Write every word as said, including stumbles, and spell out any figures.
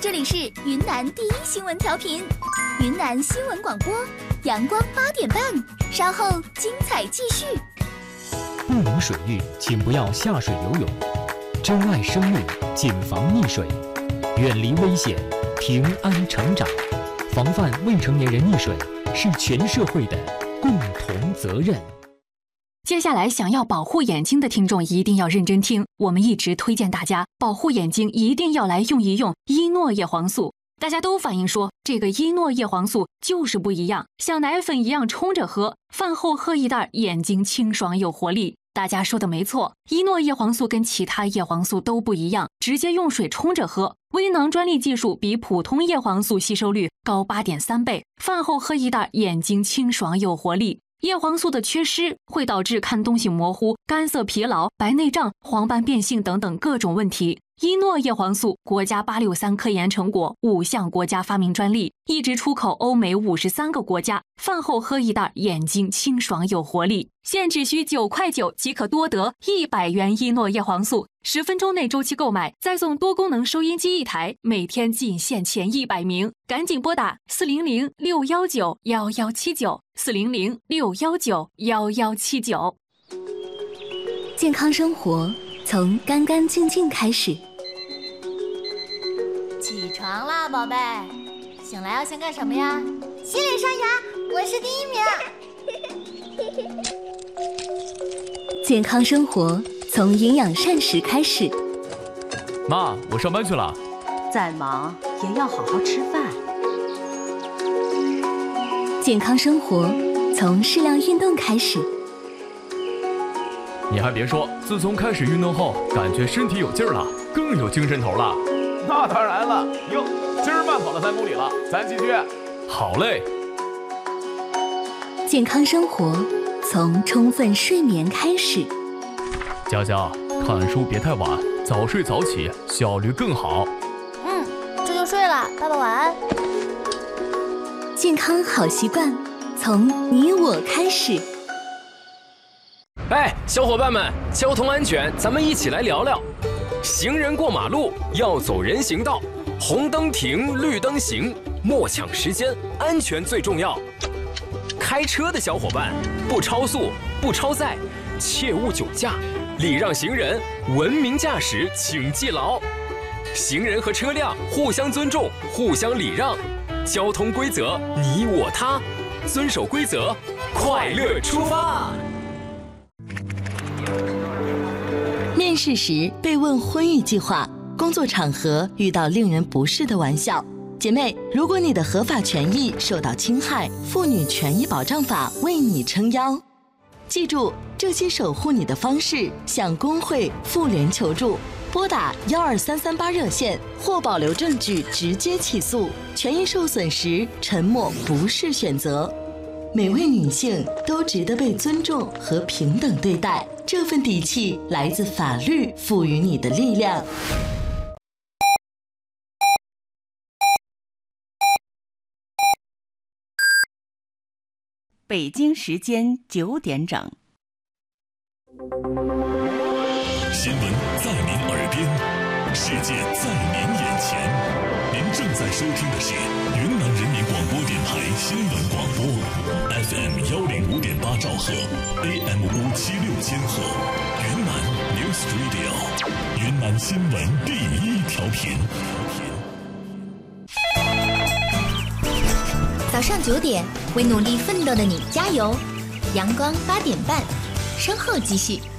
这里是云南第一新闻调频，云南新闻广播，阳光八点半，稍后精彩继续。 不明水域，请不要下水游泳。珍爱生命，谨防溺水，远离危险，平安成长。防范未成年人溺水是全社会的共同责任。 接下来想要保护眼睛的听众一定要认真听，我们一直推荐大家保护眼睛一定要来用一用伊诺叶黄素。大家都反映说这个伊诺叶黄素就是不一样，像奶粉一样冲着喝，饭后喝一袋，眼睛清爽有活力。大家说的没错，伊诺叶黄素跟其他叶黄素都不一样，直接用水冲着喝。微囊专利技术比普通叶黄素吸收率高 八点三 倍，饭后喝一袋，眼睛清爽有活力。叶黄素的缺失会导致看东西模糊、干涩疲劳、白内障、黄斑变性等等各种问题。伊诺叶黄素国家八六三科研成果，五项国家发明专利，一直出口欧美五十三个国家。饭后喝一袋，眼睛清爽有活力。现只需九块九即可多得一百元伊诺叶黄素，十分钟内周期购买，再送多功能收音机一台，每天仅限前一百名，赶紧拨打四零零六幺九幺幺七九四零零六幺九幺幺七九。 健康生活从干干净净开始。 起床啦，宝贝！醒来要先干什么呀？ 洗脸刷牙，我是第一名。 健康生活从营养膳食开始。 妈，我上班去了。 再忙也要好好吃饭。 健康生活从适量运动开始。 你还别说，自从开始运动后，感觉身体有劲儿了，更有精神头了。 那当然了，哟，今儿慢跑了三公里了，咱继续。 好嘞。 健康生活从充分睡眠开始。 佳佳，看书别太晚，早睡早起，效率更好。 嗯，这就睡了，爸爸晚安。 健康好习惯从你我开始。 哎，小伙伴们，交通安全，咱们一起来聊聊。行人过马路要走人行道，红灯停，绿灯行，莫抢时间，安全最重要。开车的小伙伴，不超速，不超载，切勿酒驾，礼让行人，文明驾驶，请记牢。行人和车辆互相尊重，互相礼让，交通规则你我他，遵守规则，快乐出发。 面试时被问婚育计划，工作场合遇到令人不适的玩笑。姐妹，如果你的合法权益受到侵害，妇女权益保障法为你撑腰。记住，这些守护你的方式，向工会、妇联求助，拨打幺二三三八热线或保留证据直接起诉。权益受损时，沉默不是选择。每位女性都值得被尊重和平等对待，这份底气来自法律赋予你的力量。 北京时间九点整。 新闻在您耳边，世界在您眼前。您正在收听的是云南人民广播电台新闻广播 ，F M 幺零五点八兆赫 ，A M 五七六千赫，云南 News Radio， 云南新闻第一调频。 早上九点，为努力奋斗的你加油！阳光八点半，稍后继续。